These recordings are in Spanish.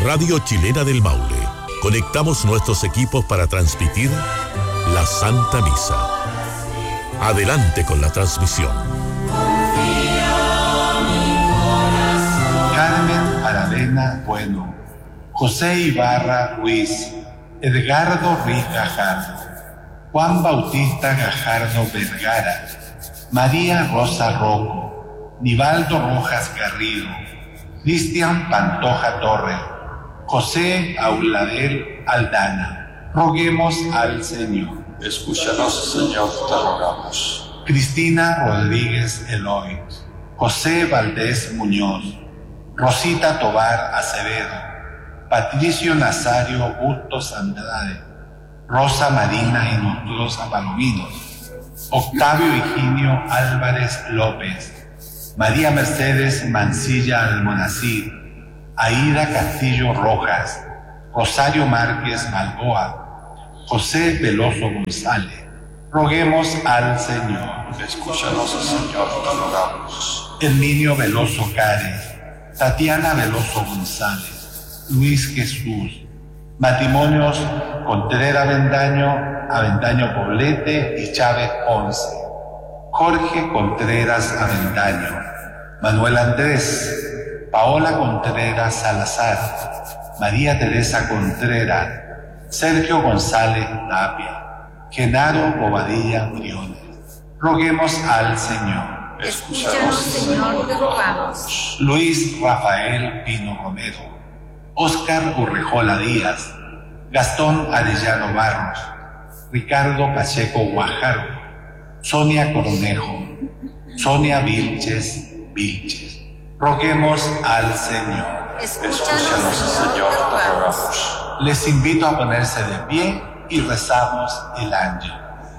Radio Chilena del Maule. Conectamos nuestros equipos para transmitir la Santa Misa. Adelante con la transmisión. Carmen Aravena Bueno, José Ibarra Ruiz, Edgardo Ruiz Gajardo, Juan Bautista Gajardo Vergara, María Rosa Rocco, Nivaldo Rojas Garrido, Cristian Pantoja Torres, José Auladel Aldana. Roguemos al Señor. Escúchanos, Señor, te rogamos. Cristina Rodríguez Eloy, José Valdés Muñoz, Rosita Tobar Acevedo, Patricio Nazario Bustos Andrade, Rosa Marina Inostrosa Palomino, Octavio Higinio Álvarez López, María Mercedes Mancilla Almonacid, Aida Castillo Rojas, Rosario Márquez Balboa, José Veloso González. Roguemos al Señor. Escúchanos, Señor, te rogamos. Herminio Veloso Cárez, Tatiana Veloso González, Luis Jesús. Matrimonios Contreras Avendaño Poblete y Chávez Ponce, Jorge Contreras Avendaño, Manuel Andrés, Paola Contreras Salazar, María Teresa Contreras, Sergio González Tapia, Genaro Bobadilla Briones. Roguemos al Señor. Escúchanos, Señor, te rogamos. Luis Rafael Pino Romero, Óscar Urrejola Díaz, Gastón Arellano Barros, Ricardo Pacheco Guajardo, Sonia Cornejo, Sonia Vilches. Roguemos al Señor. Escúchanos, Señor, te rogamos. Les invito a ponerse de pie y rezamos el ángel.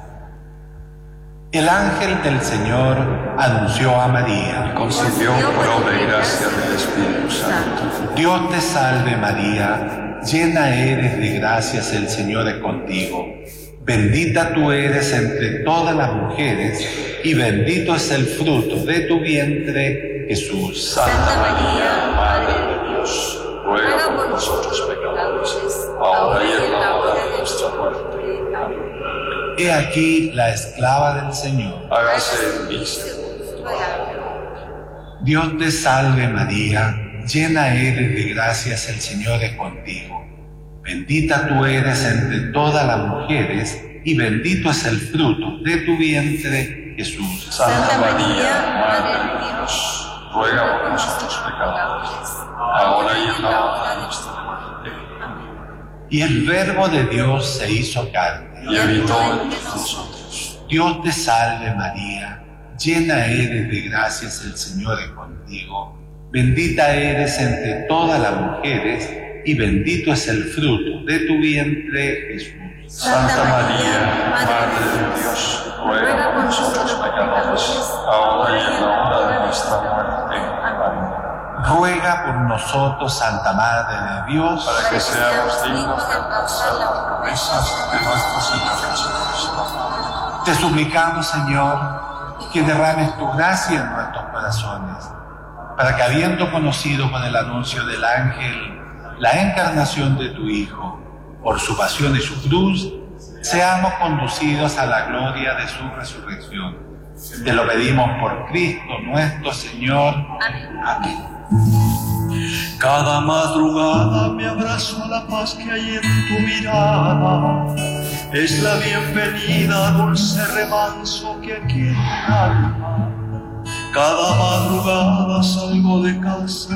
El ángel del Señor anunció a María. Concibió por obra y gracia del Espíritu Santo. Dios te salve María, llena eres de gracias, el Señor es contigo. Bendita tú eres entre todas las mujeres, y bendito es el fruto de tu vientre, Jesús. Santa María, Madre de Dios, ruega por nosotros pecadores, ahora y en la hora de nuestra muerte. Amén. He aquí la esclava del Señor. Hágase en mí según tu palabra. Dios te salve María, llena eres de gracias, el Señor es contigo. Bendita tú eres entre todas las mujeres, y bendito es el fruto de tu vientre, Jesús. Santa María, Madre de Dios, ruega por nosotros pecadores, ahora y en la hora de nuestra muerte. Amén. Y el Verbo de Dios se hizo carne y habitó entre nosotros. Dios te salve María, llena eres de gracias, el Señor es contigo. Bendita eres entre todas las mujeres, y bendito es el fruto de tu vientre, Jesús. Santa María, Madre de Dios, ruega por nosotros pecadores, ahora y en la hora de nuestra muerte. Amén. Ruega por nosotros, Santa Madre de Dios, para que seamos dignos de alcanzar las promesas de nuestro Señor Jesucristo. Te suplicamos, Señor, que derrames tu gracia en nuestros corazones, para que, habiendo conocido con el anuncio del ángel la encarnación de tu Hijo, por su pasión y su cruz, seamos conducidos a la gloria de su resurrección. Te lo pedimos por Cristo nuestro Señor. Amén. Cada madrugada me abrazo a la paz que hay en tu mirada. Es la bienvenida, dulce remanso que aquí en mi alma. Cada madrugada salgo de casa